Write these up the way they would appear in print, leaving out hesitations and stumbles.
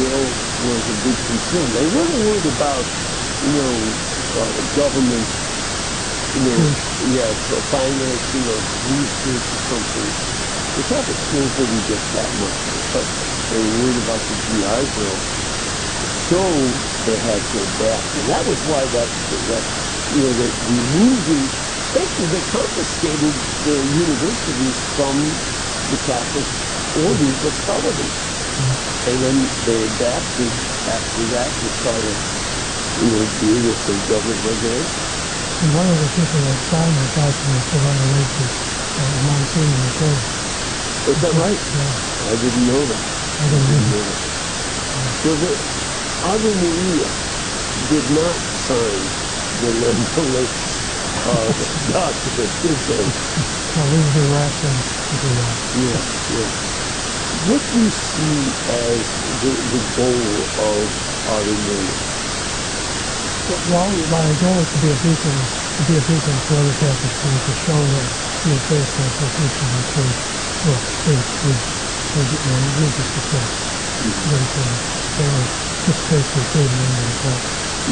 bill was a big concern. They weren't worried about, government, for financing of research or something. The Catholic schools didn't get that much, but they were worried about the GI Bill. So they had to adapt, and that was why that removing, basically they confiscated the universities from the Catholic orders that started them. And then they adapted after that to try to, deal with the government regulation. And one of the people that signed the document for regulation, Monsignor McCoy. Is that right? Yeah. I didn't know that. I didn't know that. So the Ave Maria did not sign the Lendlease document, did they? Well, we were the last one to do that. Yeah. What do you see as the goal of Ave Maria? Well, my goal is to be a beacon for other Catholic schools to show that being faithful to the teaching of the Church would lead to success. They were just basically fading into the cult.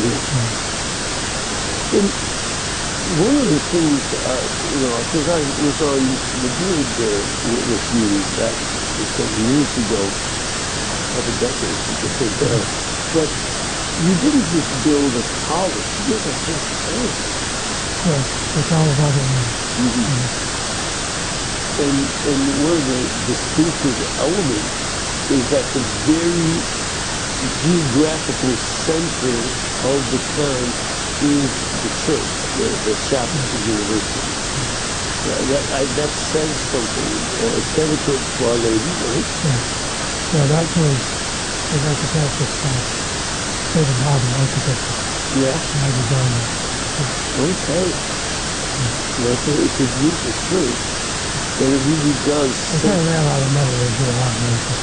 And one of the things, because I was on Madrid with you back some years ago, a couple decades ago, but you didn't just build a college, you built a whole school. Yes, it's all about it. And one of the distinctive elements is that the very geographical center of the town is the church, the chapel of the university. That says something. Dedicated to Our Lady, right? Yeah, that was the architecture David Harding architecture. Yeah. I designed it. Okay. It's a beautiful church. And it really does. I kind of ran out of metal to do a lot of music.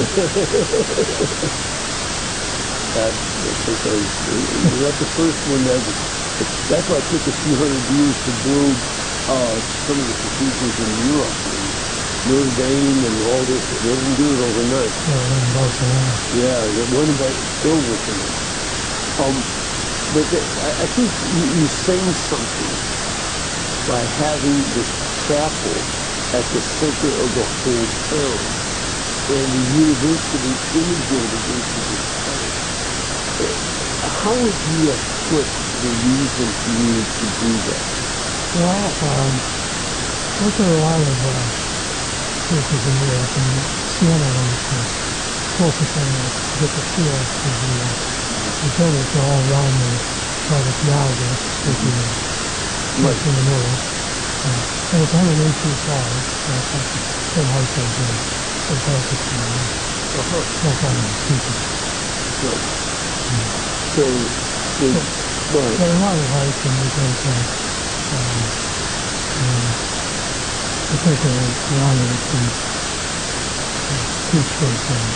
That's because you're not the first one that's why it took a few hundred years to build some of the cathedrals in Europe. Notre Dame and all this, they didn't do it overnight. Yeah, one about still working on it. But I think you're saying something by having this chapel at the center of the whole town, and the university integrated into this town. How would you have put the reason for you to do that? Well, look at a lot of churches in Europe, and Siena was the closest one to get the feel of the buildings are all around the Piazza, which is right in the middle. And it's 118 sides, so it's like 10 households in fantastic. No problem with people. Right. So, but a lot of height, and because I think a lot of it can teach those things.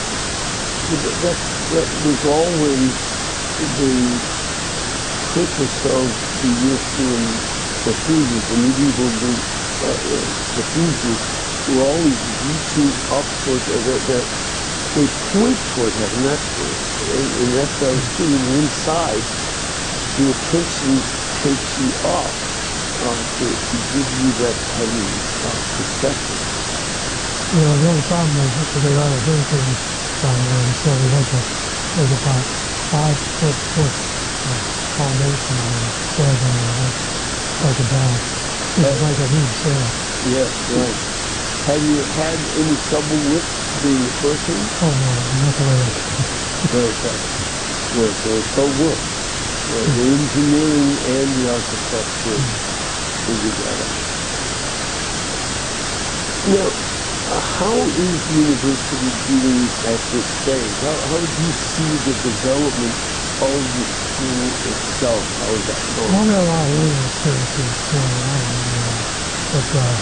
That was always the purpose of the European cathedrals, the medieval cathedrals, were always reaching upward, that they point toward heaven. And that's what I was feeling inside. The attention takes you up to give you that heavenly perspective. The only problem is that there are hurricanes down there, and so we had to, there's about 5 foot foundation on the slab on the like a balance. It's like a huge sail. Yes, right. Have you had any trouble with the hurricane? Oh no, not the way it's okay. Well, so it's so good. The engineering and the architecture figured that out. Now, how is the university doing at this stage? How do you see the development of the school itself? How is that going? Well, there are a lot of little activities going on, but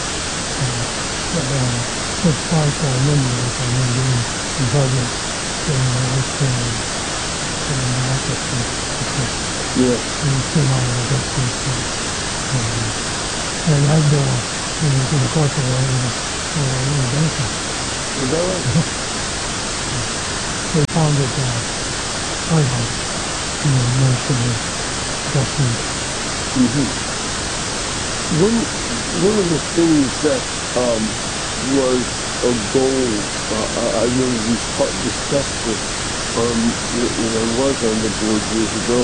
as far as our members, I mean, the budget, it's been yes. And came out of the distance. And I've been in the corporate area, Is that right? they founded White House, Nation of Justice. Mm-hmm. One of the things that was a goal, I remember we discussed it when I was on the board years ago,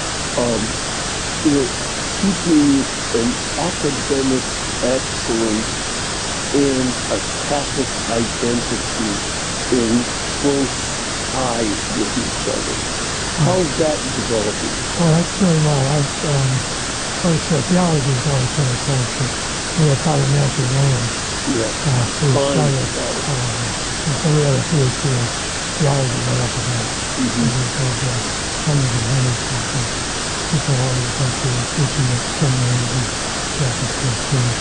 keeping an academic excellence and a Catholic identity in close ties with each other. How's that developing? Well, that's doing well. Theology has always been a fellowship. We were part of Matthew Lamb. Yeah. Who started, and so we had a PhD in theology right off the bat. Mm-hmm. We had hundreds and hundreds of people all over the country teaching at seminaries and Catholic schools.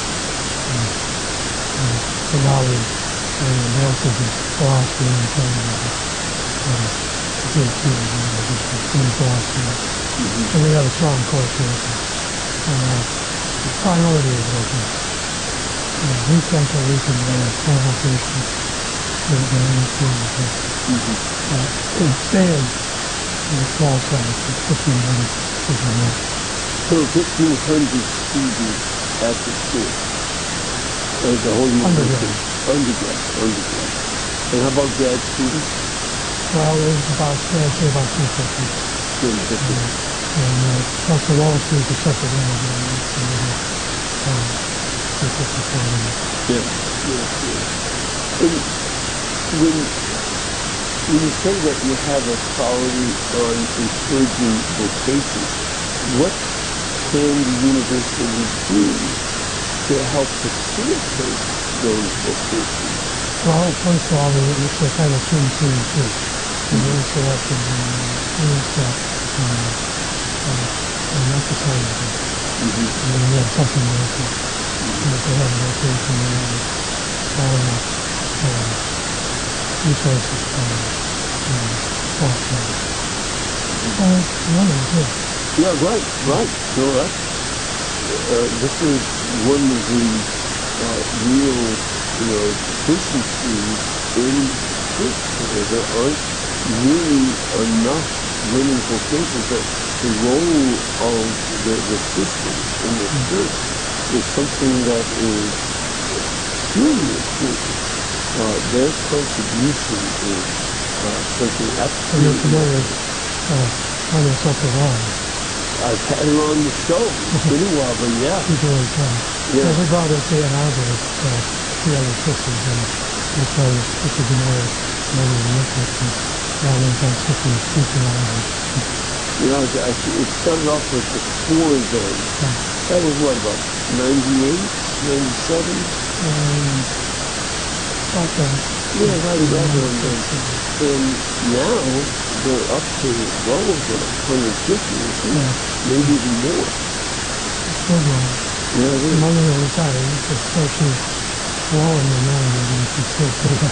So now we have a master's in philosophy and theology. PhD in philosophy. Mm-hmm. So we have a strong core curriculum. And the priority is working. We think that we can have convocation with the students and stay in a small size of 1,500 is the max. So 1,500 students at the school, the whole university? Undergrad. And how about grad students? Well, there's about 250. 250. And plus the Wall Street is separate energy. Yeah. And when you say that you have a priority on encouraging vocation, what can the university do to help facilitate those vocations? Well, first of all, it's a kind of two. And we're selected and necessary. And we have something there to have a vocation and all the resources for running too. Yeah, right. So this is one of the real, deficiencies in church today. There aren't really enough women's vocations. The role of the sisters in the church is something that is extremely important. Their contribution is something absolutely... You're familiar with Mother Supper Long. I've had her on the show. It's been a while, but yeah. She's really fun. Yeah. We brought her to Ann Arbor with 3 other sisters, and we started Sister Gamora, Mother of the Mystics, and now we've got sisters teaching all of it. It started off with the 4 of them. That was what, about 98, 97? About that. Yeah, right around then. And now they're up to well over 150, maybe even more. It's still growing. Yeah, it is. Mother will retire, so she's well in the 90s and she's still pretty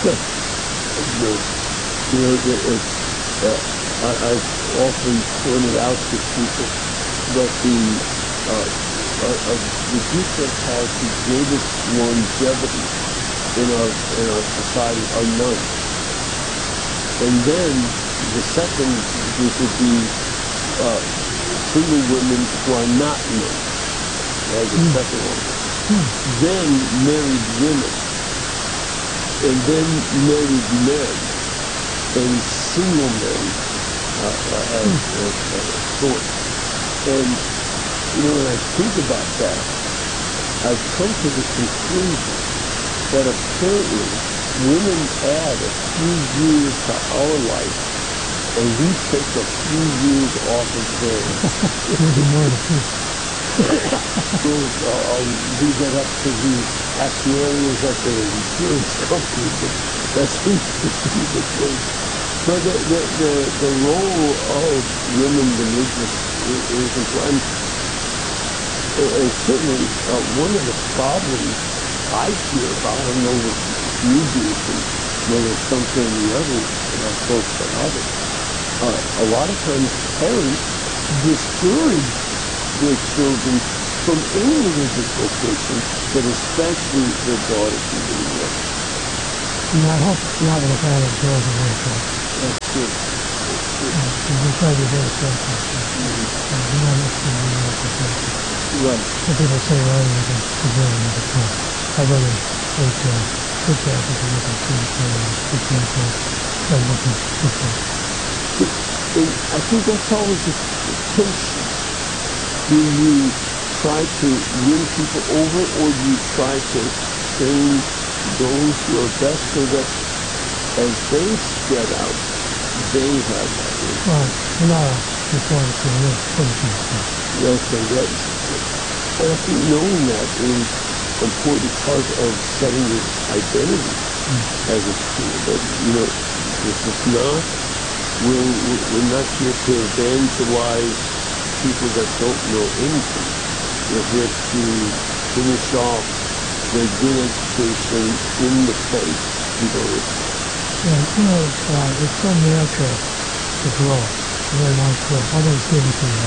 I've often pointed out to people that the group that has the greatest longevity in our society are nuns. And then the second group would be single women who are not nuns. That's the second one. Then married women. And then married men. And single men as sort. And, when I think about that, I've come to the conclusion that apparently women add a few years to our life, and we take a few years off of theirs. Maybe more to see. So I'll leave that up to the actuaries at the insurance company, but that seems to be the case. But the role of women religious is important. And certainly one of the problems I hear about, I don't know what you do, whether it's something or the other, folks or others, a lot of times parents discourage their children from any religious vocation, but especially their daughters who really love. And I hope not with a kind of girls and boys. try to be very careful. You're not necessarily real perfection. Right. Some people say, well, you can civilian, but I'd rather take good practice and look at things be careful, try to look at good practice. And I think that's always the tension. Do you try to win people over, or do you try to train those who are best so that as they spread out, they have that influence? Well, you're not a reformer, you're a finishing school. Okay, and I think knowing that is an important part of setting your identity as a school. That, this is not, we're not here to evangelize people that don't know anything. We're here to finish off the good education in the faith people are required. Yeah, it's so natural to grow. You really want to grow. Others give it to you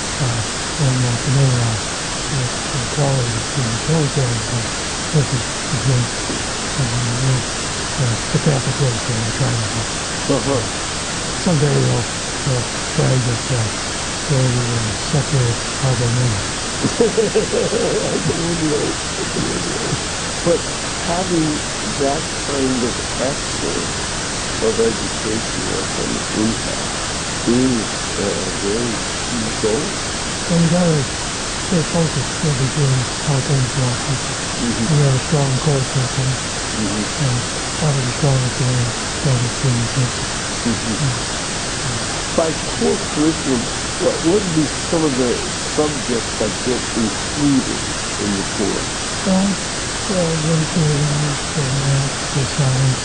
the quality of students. They always have perfect great the Catholic way, so I'm trying to. Someday they'll brag that they're the secular Harvard Union. But having that kind of excellence of education and impact is a very key goal. Well, you got to stay focused every day how things go. You have a strong core system. Probably the strongest way to students. By core curriculum, what would be some of the subjects that get included in the core? Literature, math, science,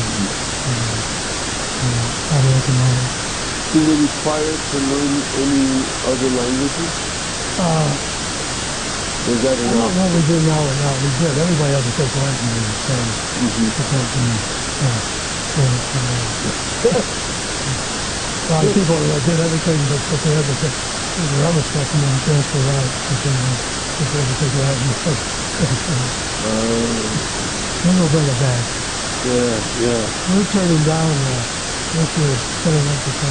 other economics. Do they require to learn any other languages? Is that enough? I don't know what we do now or not. We did. Everybody had to take Latin in the Spanish. A lot of people did everything, but they had to take the other stuff and then transfer out if they had to take Latin. Then we'll bring it back. Yeah. We're turning down this year 71%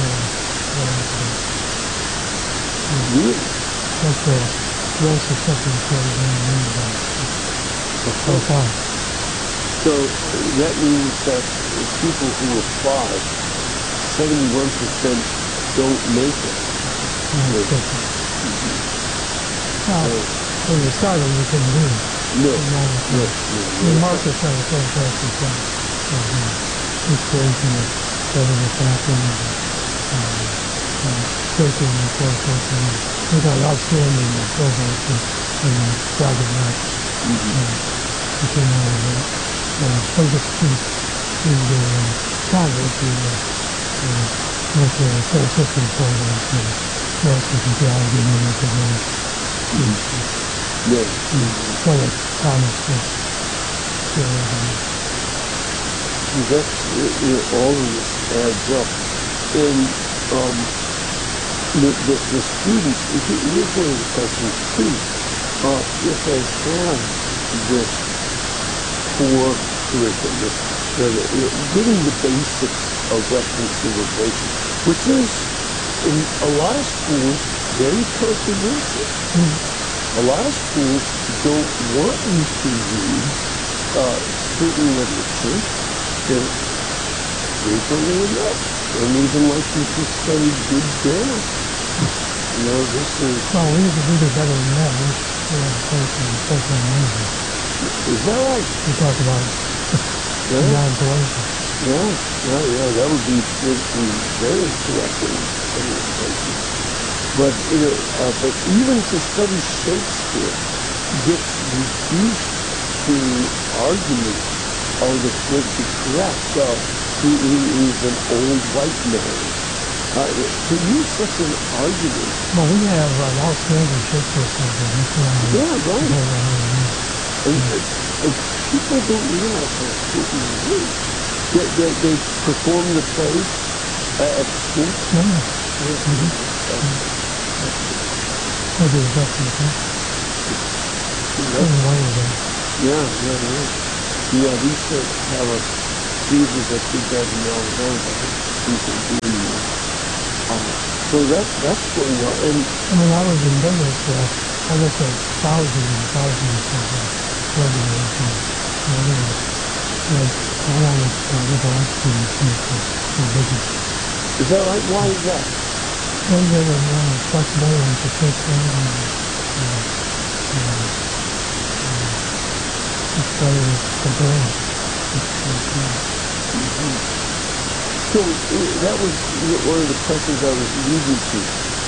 Really? That's the rest of something that's really about. So far. So that means that people who apply, 71% don't make it. When we started, we couldn't do it. No. Marcus had a fantastic job of inspiration of setting us background and shaping the courses. And we got outstanding programs in Project Max. We came out of it. Project to the Congress, with the whole system programs, Masters in Theology and Information. Yes. What a promise That's, all of this adds up. And the students, here's one of the questions too. If they have this core curriculum, getting the basics of Western civilization, which is, in a lot of schools, very controversial. A lot of schools don't want you to read certain literature frequently enough. They don't even like you to study good grammar. This is... Well, we do better than that. We have a course in social language. Is that right? We talk about non-political. Yeah, that would be very correct in many places. But even to study Shakespeare gets reduced to argument of the politically correct. He's an old white man. To use such an argument. Well, we have an outstanding Shakespeare program. Yeah, right. And people don't realize how important it is. They perform the plays at school. I do the best we can. Yeah. We used to have a Jesus at 2000 dollars. So that's going on. And I mean, I was in business. I looked at thousands and thousands of revenues, and everything. Like, I wanted liberal arts students here for business. is that right? Why is that? Then there was flexibility to take them and it's better comparing. So that was one of the questions I was leading to.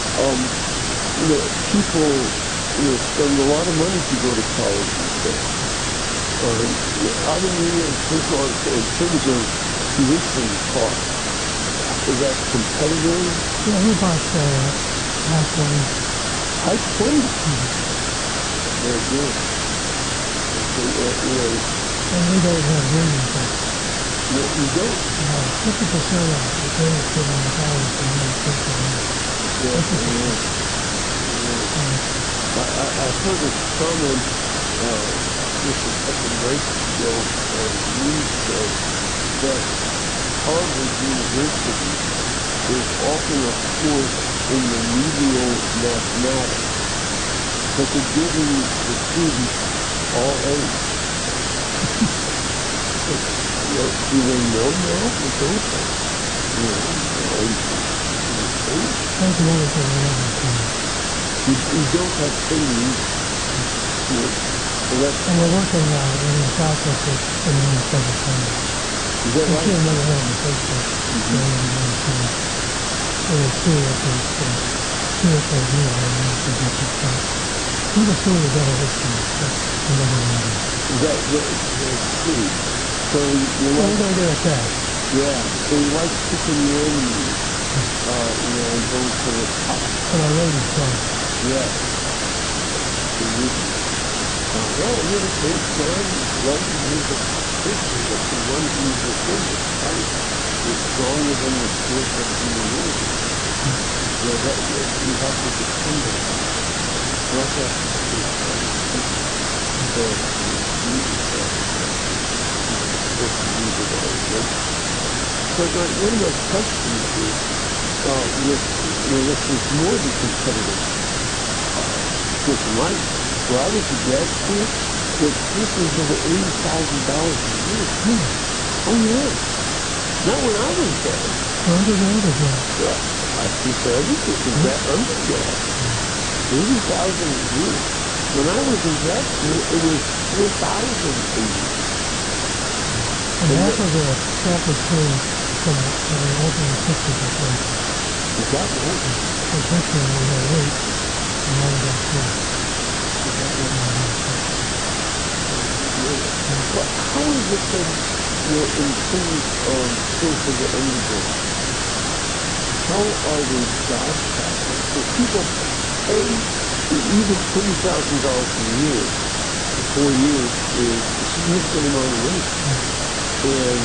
People spend a lot of money to go to college these days. How do you think on in terms of tuition costs? Is that competitive? Yeah, we bought high 20s. High 20s? Very good. And we don't have grading tests. You don't? 50% of the grades given in college are not taken. I heard a comment just a couple nights ago on the news show that Harvard University is often a force in remedial mathematics, but they're giving the students all A's. Do they know math or don't they? That's another thing we haven't seen. You don't have training. And we're working in the process of putting in a public funding. Is that right? We never had in the first place. So it's true that there's spiritual view and that's a different stuff. We'll just see the better history. That's another one. That's true. So we're going to get attacked. Yeah. So you like picking your enemies, and going for the top. But our lady strong. Yeah. Well, St. John loves music. That's the one who's within the Christ is stronger than the spirit that's in the world. That you have to depend on that. Not that it's but one of my questions is, this is more than competitive system. When I was in grad school, the tuition was over $80,000 a year. Oh yeah. Not when I was there. Undergrad. I think everything was that undergrad. 80,000 a year. When I was in grad school, it was 4,000 a year. And half of the campus came from the opening 60%. Is that right? So this year we had 8, and now we got 4. Well, how is it then, in terms of things for the undergrad? How are the job prospects? So people pay even $20,000 a year for 4 years is a significant amount of money. And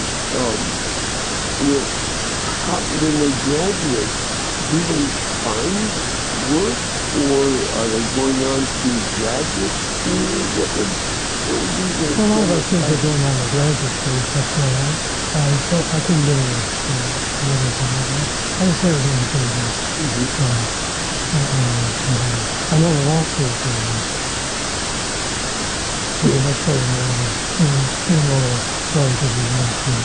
when they graduate, do they find work, or are they going on to graduate school? What would be the... A lot of our kids are going on to graduate school, that's right. I couldn't get any everything like that. I would say we're doing pretty good. I know the law school is doing that. So that's part of the relatively young school.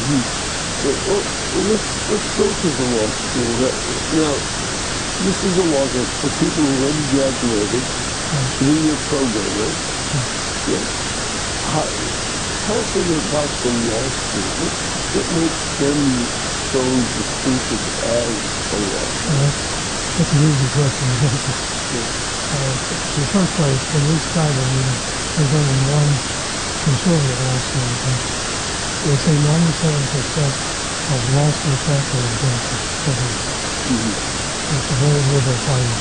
Well, let's go to the law school. Now, this is a law for people who already graduated, 3-year program, right? Yeah. Tell us a little about the law school. What makes them so distinctive as a law school? That's an easy question to answer. In the first place, when we started, there's only one conservative law school. They say 97% of law school faculty are Democrats. It's a very liberal party.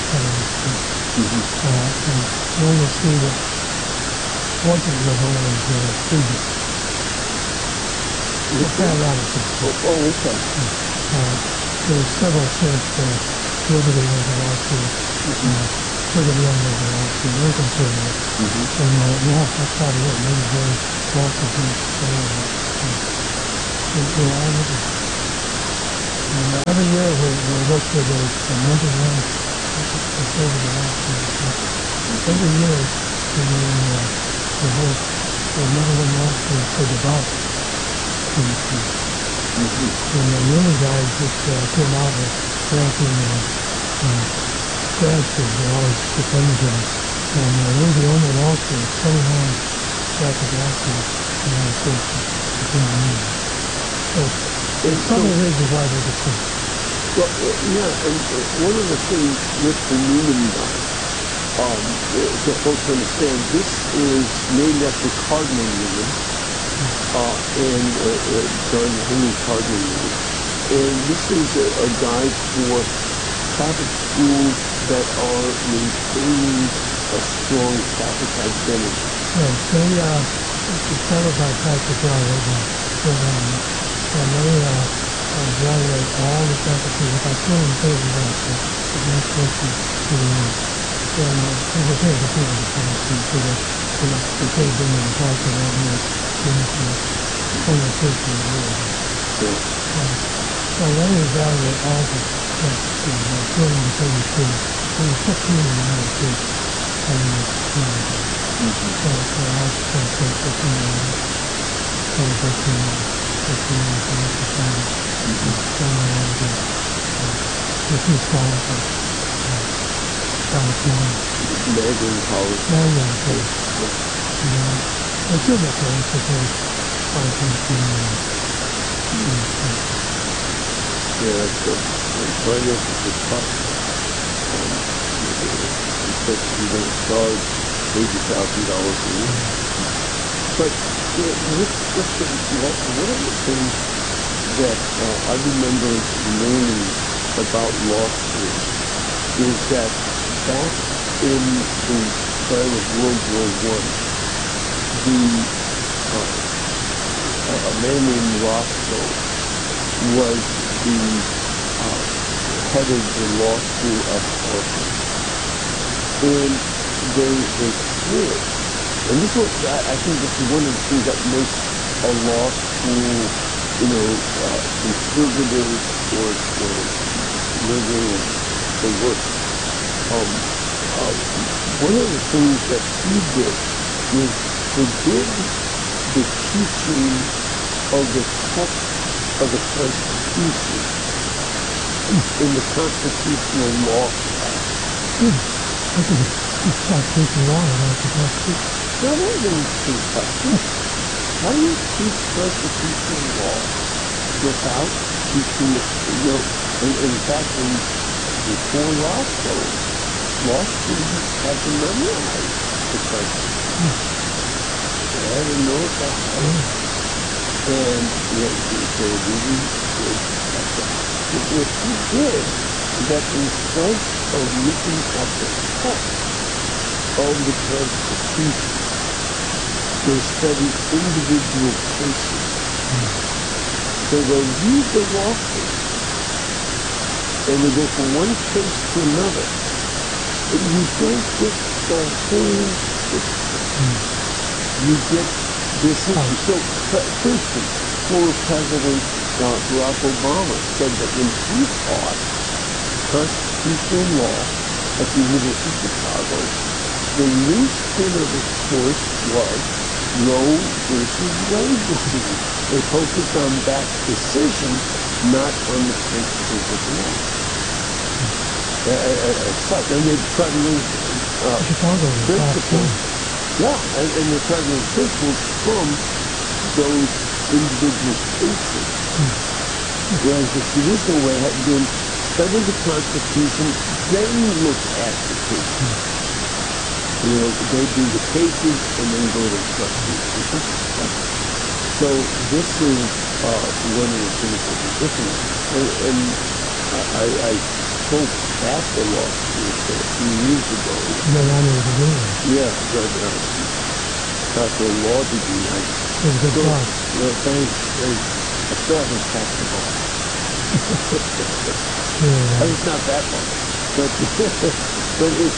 And the only school that wasn't liberal is Freedom. Pat Robertson. Okay. There's several states where Liberty has a law school. Brigham Young has a law school. They're conservative. And that's probably it. Maybe George Washington. They're all liberal. every year we look for the number one conservative officer. Every year the vote, the number one officer for the Bob PhD. And the little guy just came out with ranking grad schools. They always defended him. And we're the only law school, 29 Catholic law schools in the United States that's in the union. So it's some of the reasons why they're distinct. Well, yeah, and one of the things with the Newman guy, so folks understand, this is named after Cardinal Newman, and John Henry Cardinal Newman. And this is a guide for Catholic schools that are maintaining a strong Catholic identity. Right. It's started by Patrick Riley, and they evaluate all the Catholic schools, about 230 of the next question to the year. And over there, the people are coming to the kids in the park and all this, from the kids in the world. So they evaluate all the Catholic schools, 232. There's 15 in the United States. So I just say 15 the two schools for Magdalene College. They should get those because finances are tough. Especially if you don't charge $80,000 a year. But one of the things that I remember learning about law school is that back in the time of World War I, a man named Roscoe was the head of the law school at Harvard. And they split. And this was, I think this is one of the things that makes a law school, conservative or liberal, they work. One of the things that he did was forbid the teaching of the text of the Constitution in the constitutional law class. I think it's start teaching law about the Constitution. Not even teach Constitution. How do you teach constitutional law without teaching the, in fact, before Roscoe, law students had to memorize the Constitution. They had to know it by heart. And so really good at that. But what he did is that instead of looking at the text of the Constitution, they study individual cases. So they'll read the law case, and they go from one case to another. But you don't get the whole picture. You get this issue. So, for instance, former President Barack Obama said that when he taught constitutional law at the University of Chicago, the linchpin of his course was Roe versus Wade decision. They focused on that decision, not on the principles of law. And they try to learn principles. Yeah, and they try to learn principles from those individual cases. Whereas the traditional way had been study the Constitution, then look at the cases. They do the cases and then go to the Constitution. So this is one of the things that is different. And I spoke at the law school a few years ago. Yeah, got the law degree. It was a good job. No, thanks. I still haven't passed the bar. It's not that long. But it's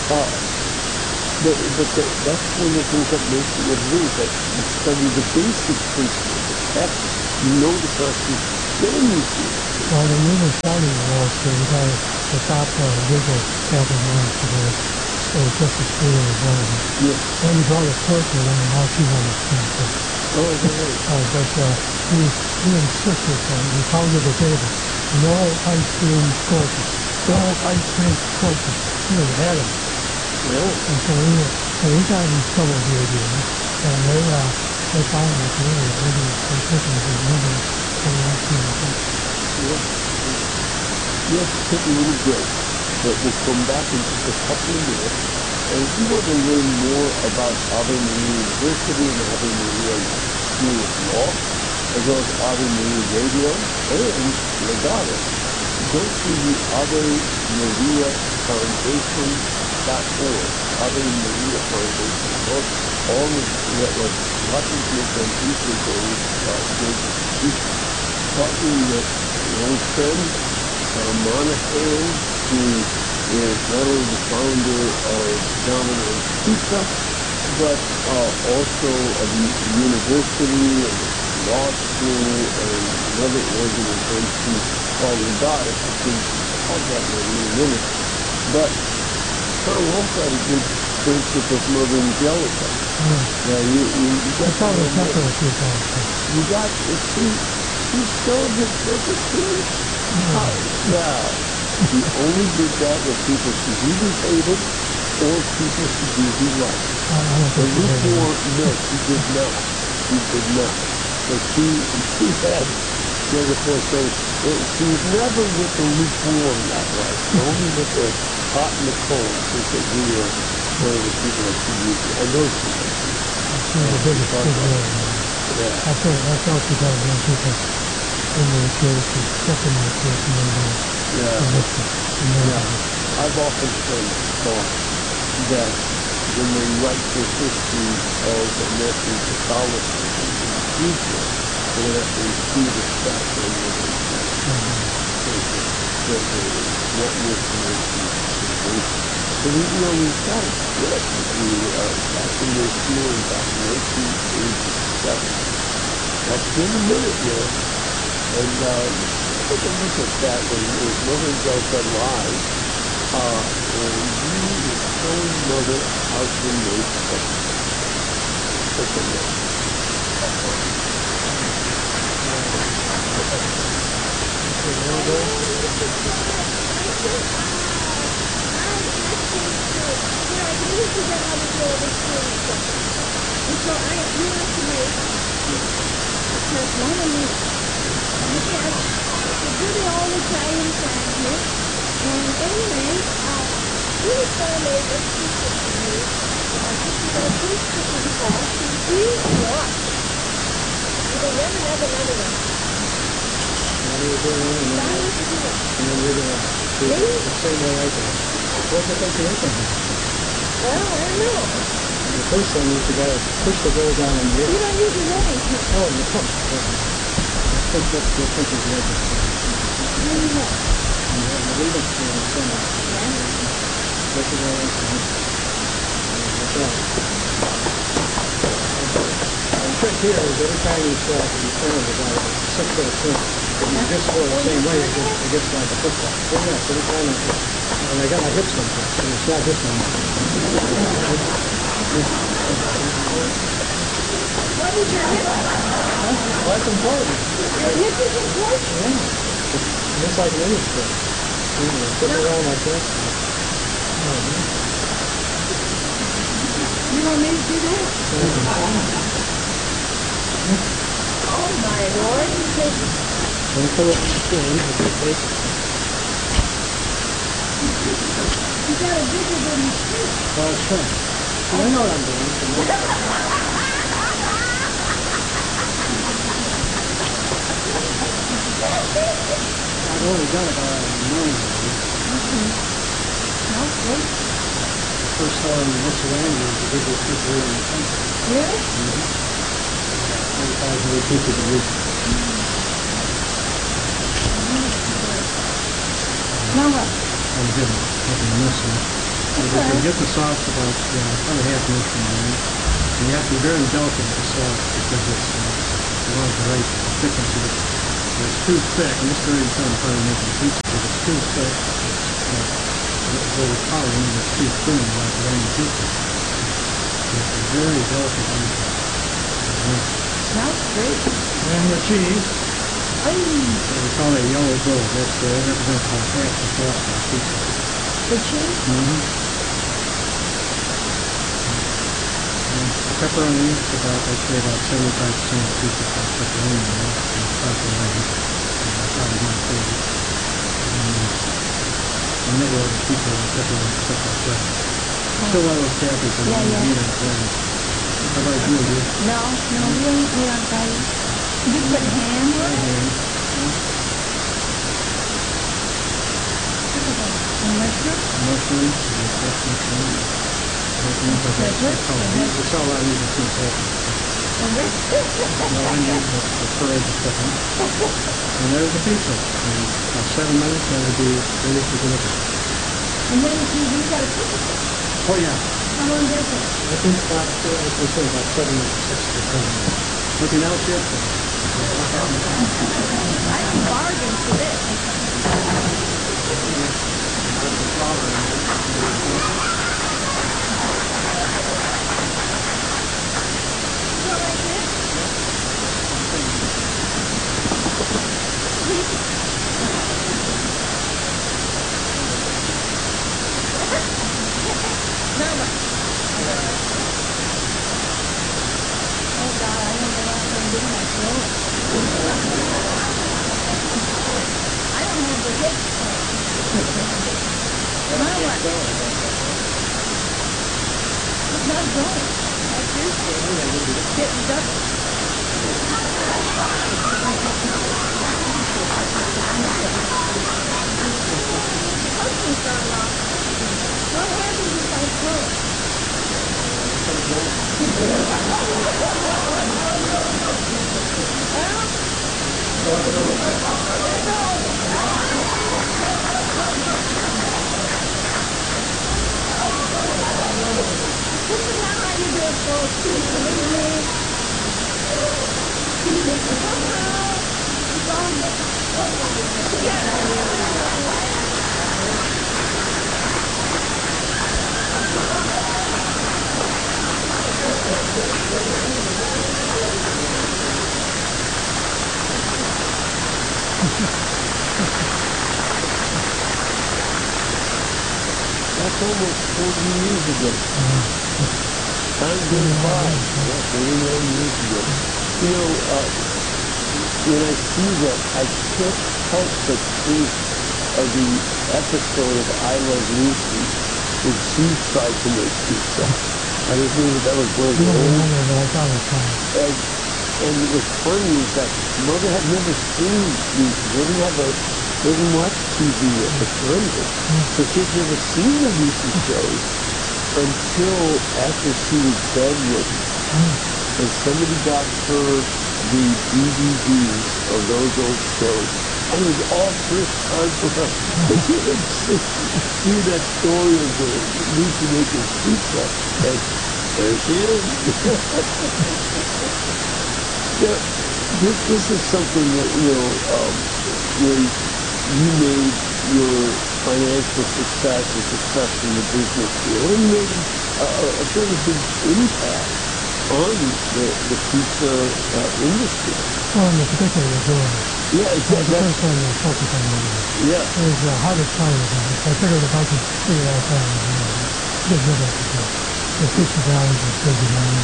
that's one of the things that makes it what it is, that you study the basic principles of the text, you know the Constitution, then you see the Well, the unit starting walls, so you got the top wiggle half a month to go. So it's just a square of bottom. Yeah. Then you brought a torture one, now she won't extend it. Oh, right. But we insisted that we pounded the table. No ice cream torches. No ice cream torches. We had them. Yeah. And so we got in trouble here, and they found us really taking the really ice cream. Yeah. You have to take a little break, but we'll come back in just a couple of minutes. And if you want to learn more about Ave Maria University and Ave Maria School of Law, as well as Ave Maria Radio and Legato, go to the Ave Maria Foundation.org. Ave Maria Foundation. All of that, lots of information on each of those institutions. Talking with an old friend, Monahan, who is not only the founder of Domino's Pizza, but also of the university and law school and another organization called Legatus, which we'll talk about in a minute. But Tom also had a good friendship with Mother Angelica. Yeah, you got I saw the temple a few times. You got, she showed her perfect too. Yeah. She only did that with people she really hated or people she really liked. The lukewarm, no, she did not. She did not. So she had a point. So she was never with the lukewarm that way. Only with the hot and the cold. I think that you were one of the people that she used. I know she was. She was the biggest figure. Yeah. I felt she got more people in the church, except in the church, and then Yeah. I've often thought that when they write the history of American Catholicism in the future, they're going to have to include a chapter on Mother Angelica. What was the nation? So we've got it split back in this year and back in 1987. That's been a minute now. And take a look at that when Mother Angelica live. And you were showing Mother how to make cookies. Take a look. And so I knew to make because Mama knew. Yes, it's really all Italian flag here. And anyway, he was going to make this pizza for me. This is our first cooking class. And please watch. You will never have another one. What are you doing? Silence is yours. And then you're going to do it the same way I do it. What's the technique? Well, I don't know. The first thing is you got to push the roll down on the You edge. don't use your rolling pin. Oh, you pump. Push up the edge of the edge. How do you know? And then you leave it in the center. Yeah. Push it all inside. And watch out. The trick here is every time you start, you turn it about 6 foot of turn. If you just go the same way, it gets like a football. Oh yes, every time and I got my hips on this, and it's not this one. What is your hip? Well, that's important. Your hip is important? Yeah. It's like an image trick. Put it around like this. You want me to do that? Oh my Lord, you take Don't pull it on the spoon, if you take it. you got a bigger than you think. Well, sure. I know what I'm doing. I've only done about 1 million of these. No, wait. First one in Ypsilanti is the biggest pizza in the country. Really? 25 million pizzas a week. Now what? I'm getting a mess here. You can get the sauce about 1.5 inches from the end. And you have to be very delicate with the sauce because it's you want the right thickness of it. You it's too thick, and this is very important part of making pizza, if it's too thick, it's overpowering, and it's too thin, like laying pizza. It's a very delicate line. Smells great. And the cheese, Ay, we call it yellow gold. That represents about half the cost of the pizza. the cheese? Pepperoni, about, I'd say about 75% of the pizza cost pepperoni, and proper range. Probably my favorite. I never order pizza with pepperoni except on Friday. Still one of those Catholics that Yeah, don't yeah. eat on Friday. How about you? Do you? No, we don't eat meat on Friday. You put ham on it? Ham. Look at that. And mushroom? Mushrooms, fresh mushrooms. It's all I use in St. Patrick's. No onions, the pearls and stuff. And there's the pizza. In about 7 minutes, that will be ready for delivery. And then you gotta cook it. Oh, yeah. How long does it? I think about, as I say, about 7 minutes, 6 to 7 minutes. Looking else yet? I don't bargain for this. You like this? Nervous. Oh God, I don't know what I'm doing. I feel it. I don't have the hips. Now what? It's not going. Like yours did. It's getting double. Cooking started off. What happens if I cook? This is not how you do it, folks. Believe me. Somehow, it's all together. That's almost 40 years ago. Time goes by. Yeah, 39 years ago. You know, when I see that, I can't help but think of the episode of I Love Lucy when she tried to make pizza. I don't think that was one of I the don't old. remember, but I thought it was fun. And what's funny is that Mother had never seen Lucy. They didn't watch TV at the time. So she had never seen the Lucy shows until after she was bedridden. And somebody got her the DVDs of those old shows. And it was all first time for her. And she would see that story of the Lucy making pizza. And there she is. Yeah, this is something that, where you made your financial success and success in the business field, and you made a fairly big impact on the pizza industry. Well, in particular, the doors. Yeah, That was the exactly. first time I focused on that. Yeah, It was the hardest part of the business. I figured if I could figure out that, get rid of it. The pizza values was big demand.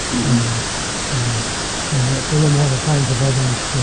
And they didn't have the kinds of ovens to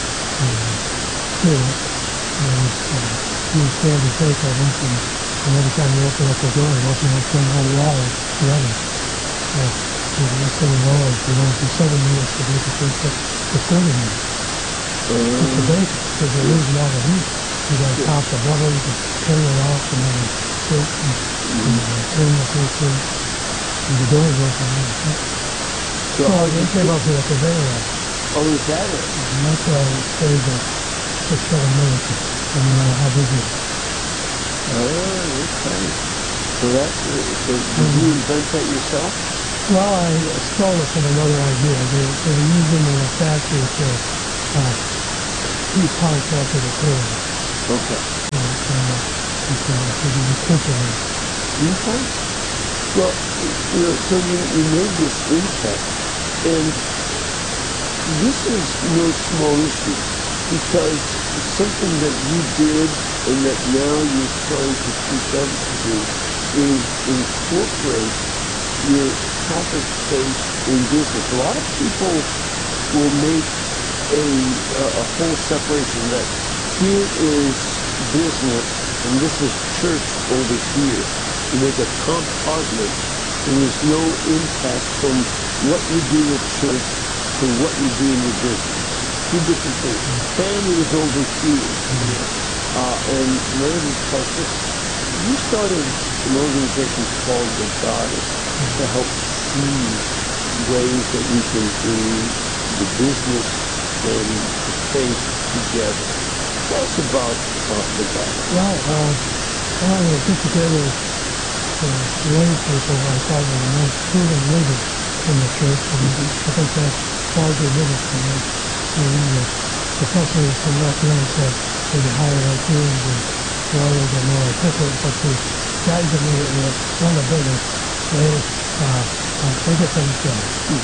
do it. And you stand and take ovens, and every time you open up the door, you open up some hot water to the oven. So the next thing you know, you went from 7 minutes to bake a pizza to 30 minutes. Just to bake it, because you're losing all the heat. You got to top the butter, you can turn it off, and then sit and turn the pizza, and the door's open. so So how they did came you, up with a conveyor app, is that it? and that's why it stays at 6-7 minutes, and no matter how big it is. Oh, okay. So did you invent that yourself? Well, I stole it from another idea. They use them in a factory to two parts after the tail. Okay. To be distinctive. Okay. Well, so you made this impact, and this is no small issue because something that you did and that now you're trying to teach others to do is incorporate your Catholic faith in business. A lot of people will make a whole separation that here is business and this is church over here. You make a compartment and there's no impact from what you do at church to what you do in your business. Two different things. Family is over here. And Randy Carter, you started an organization called The Goddess to help see ways that we can bring the business and the faith together. Tell us about The Goddess. Well, I wanted to put together lay people I thought were the most proven leaders in the church, and I think that's largely ministry. The professors from left wing said maybe higher IQs and lawyers are more articulate, but the guys that run the business, they get things done.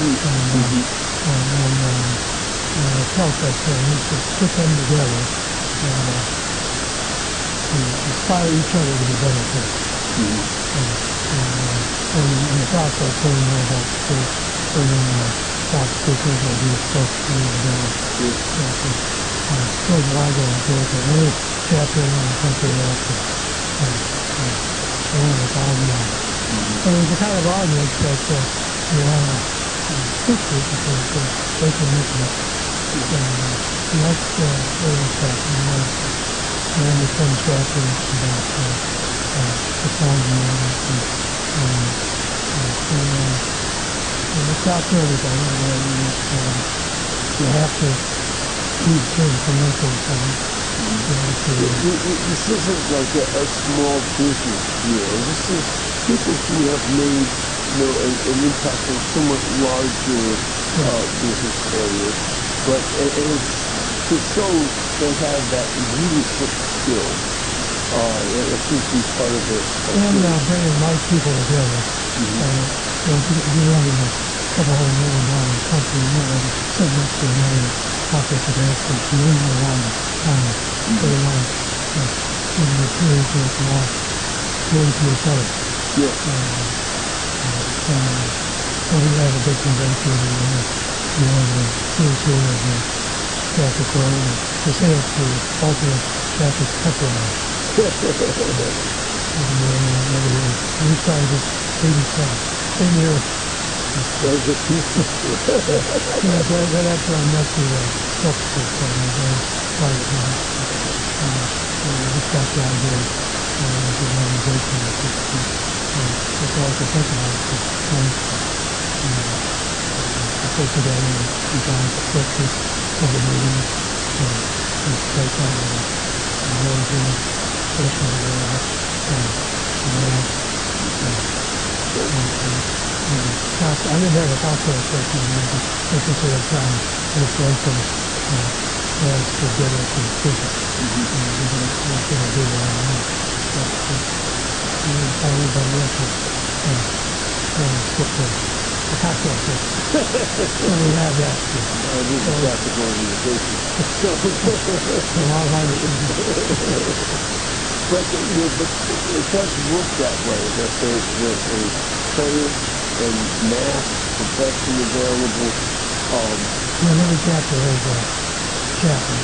And I felt that we should put them together and inspire each other to be better people. And in the process, learning more about the church, learning top speakers that we spoke to together. George Lago and George, any chapter in the country after $100,000. So there's a kind of audience that you want to speak to because they can make it. And that's where it's happening. And then there's some chapters about the songs and it's not for everybody. You have to use certain financial funds. This isn't like a small business deal. This is people who have made an impact on somewhat larger business areas, but it's to show they have that leadership skill. It seems to be part of it. And bringing like people together. If you're running a couple $100 million company, you know, sit next to a million office of experts, you don't have a lot of time. So you want to give your peers who can all learn to each other. So we have a big convention and we have the CSU of the Catholic world. They say it's the ultimate Catholic pep rally. We started at 87. Same year. There's a piece of right after I met the Episcopal very private life. Just got the idea of the organization that's all I could think about was to put together and design the structure of the meeting and take on the religion, person of I didn't have a cocktail session, I just at a time this luncheon was to get it to the speaker. What can I do around that? And tell everybody else to skip the cocktail session. So we have that. It is a Catholic organization. A lot of But it does work that way, that there's prayer and mass, confession available. Every chapter has a chaplain.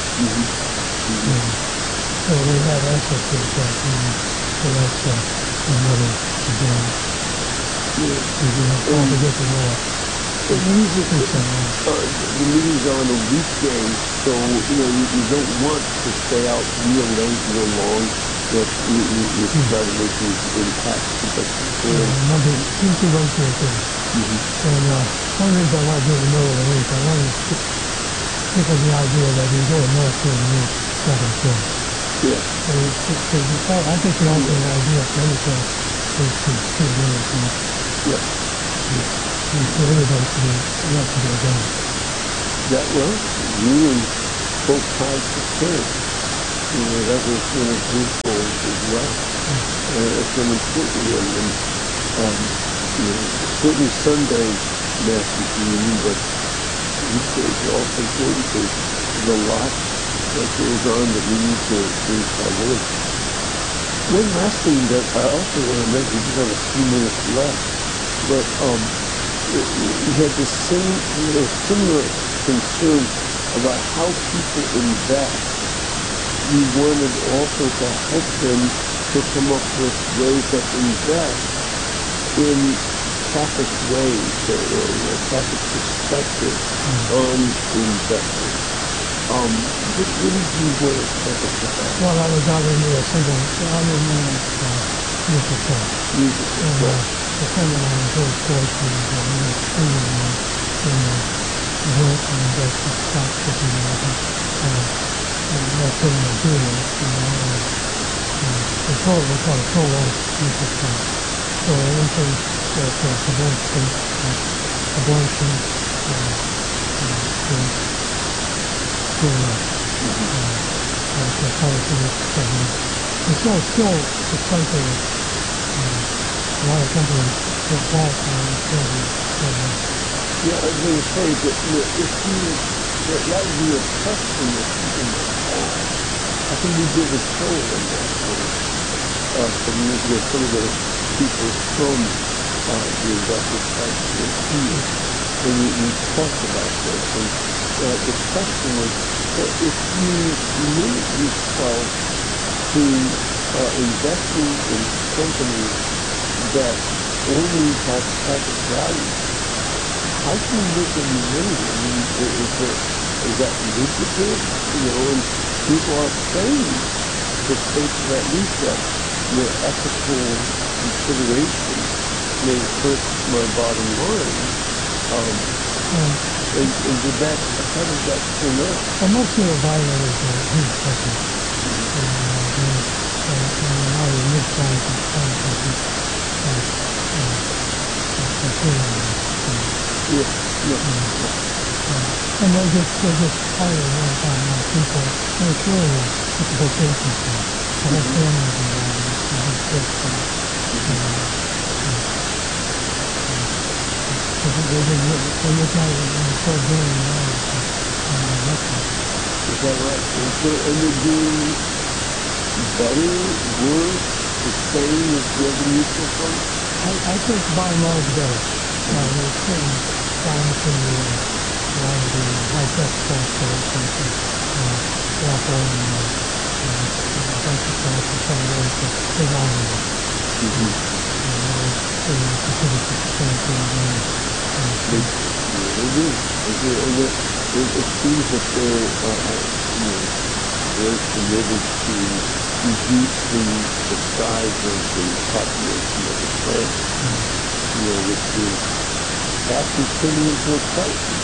So we have access to the chaplain. So that's another advantage. You have time to get to know it. And usually the meetings are on a weekday, so you don't want to stay out real late, real long. That you try to make these impacts the best you can. Monday, Tuesday, Wednesday, and Thursday. And one of the things I want to do in the middle of the week, I want to give people the idea that you go north during the week, second film. So I think the ultimate idea for any class is to see a little bit. And for everybody to be, to go down. Well, you and both sides to parents. That was one of his goals as well. It's an important one. And, certainly Sunday Mass and Communion, but weekdays are also important because there's a lot that goes on that we need to bring to our Lord. One last thing that I also want to mention, we just have a few minutes left, but we had the similar concern about how people invest. We wanted also to help them to come up with ways that invest in Catholic ways, Catholic perspective on investing. What did you want to help us with that? Well, I was out in the single, music club. Music, And right. a friend of mine, George Boyce, who was a student in went and does some stock picking and helped him do that. They call it solo music club. So anything that abortion, it's still expensive. A lot of companies get back on it. Yeah, I was going to say that that would be a question that people might have. I think we did a show on that some years ago. Some of the people from the investment type were here, and we talked about this. And the question is, if you limit yourself to investing in companies that only have private value, how can you make any money? I mean, is that lucrative? And people are paying to pay for that lease that ethical consideration may hurt my bottom line. And did that, how did that turn out? Well, most of the violators are huge companies. And a lot of the mid-sized and small companies and they're just hiring one-time people. And it's really a vocation thing. The whole family's involved in it. It's just they just not even $4 billion in investment. Is that right? And they're doing better, worse, the same as the other mutual funds? I think by and large better. There's certain signs in a lot of the high-tech stocks that I think Apple and Microsoft and some of those are longer. They contribute to substantial They do. And it seems that they're very committed to reducing the size of the population of the planet, which is actually turning into a crisis.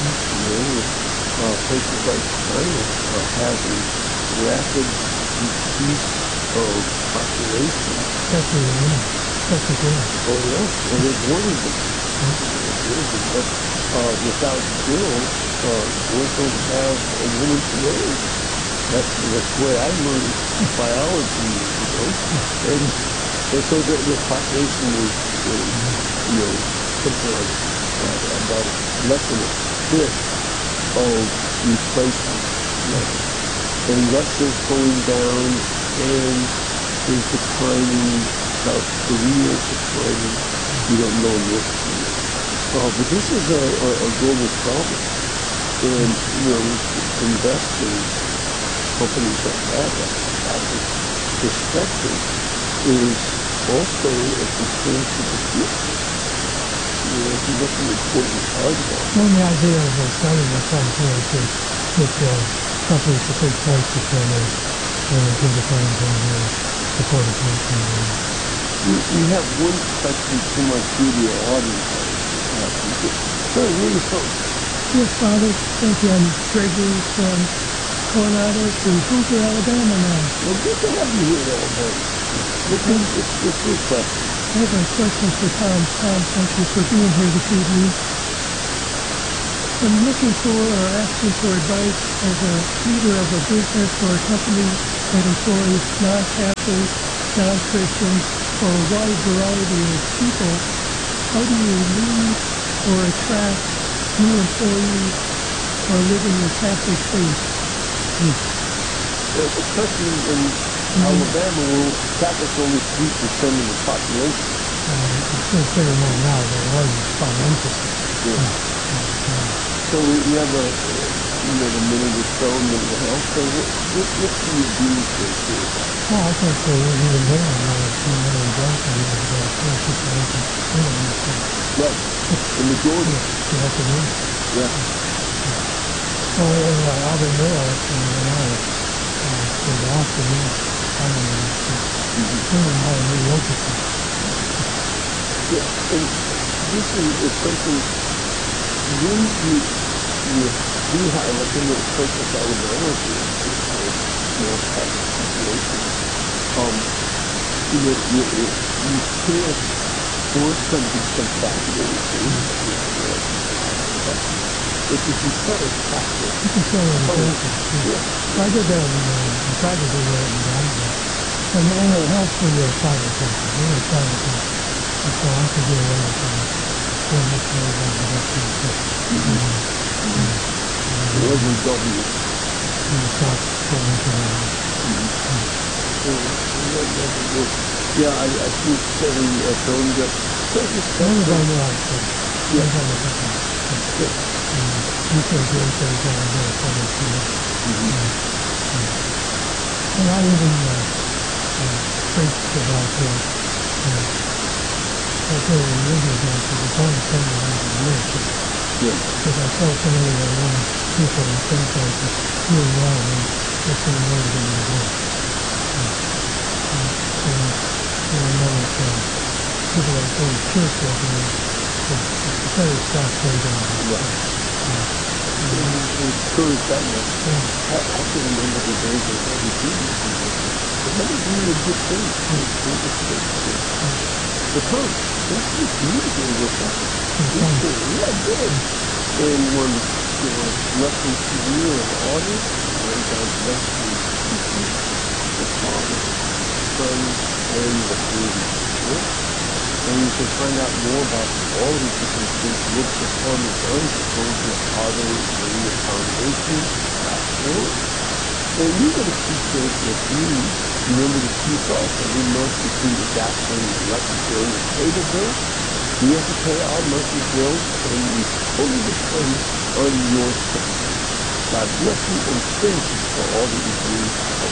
Places like China are having rapid decrease of population. Especially women. Oh, yeah. And they've warned them. But without girls, boys don't have a woman to raise. That's the way I learned biology years ago. And so the population is, something like about less than a fifth of replacement level. And Russia's going down, Japan is declining, South Korea is declining. We don't know North Korea. But this is a global problem. And, investors, companies that have that Catholic perspective is also a concern for the future. That's an important part of that. Well, the idea of starting a fund here is to get companies to take places when they give the funds and support a person. We have one question from our studio audience. Sir, where are you from? Yes, Father. Thank you. I'm Gregory from Coronado to Hoover, Alabama now. Well, good to have you here, Alabama. What's your question? I have a question for Tom. Tom, thank you for being here this evening. I'm looking for or asking for advice as a leader of a business or a company that employs non-Catholic, non-Christians, or a wide variety of people. How do you lead or attract new employees or live in your Catholic faith? Especially in Alabama, where Catholics are only 3% of the population. It's going to say more now, but it was about 1%. Yeah. So we have another minute or so, minute and a half. So what do you do to that? Well, I think even then, Mary Johnson years ago, poor situation, Right. The majority. you have to do it. Yeah. Well, Albert Miller, when I was often, I mean, really not a mediocre thing. Yeah. And this is something, when you do have, like in the place like Alabama, small Catholic population, you can't force them to become Catholic. But if you set a Catholic, You can show an example. I did that I tried to do that in Ghana. And it helps when you're a private person. You're a private person. And so I could get away with doing much more than the rest of the it wasn't government. Stop putting up with that. Yeah, I think setting a tone that Everybody knows that. Everybody knows that. You say great things on the day for me too. And I even preached about like there were religious answers. It's only something in leadership. Because I saw so many young people in some places doing well and just saying no to them to work. I know that people that go to church regularly, it's very stuff way down. Encourage that much. I can remember the days of heavy duty. But that was really a good thing. The coach, that's what you do with that. Yeah, good. And when lessons to you of August, when God bless you, the Father, the Son, and the Holy Spirit. And you can find out more about all these different things. Look upon the sons, go to Ave Maria Foundation.org. And we would appreciate if you remember to keep us every month between the gas and the electric bill and the cable bill. We have to pay our monthly bills, and we totally depend on your support. God bless you, and thank you for all that you do.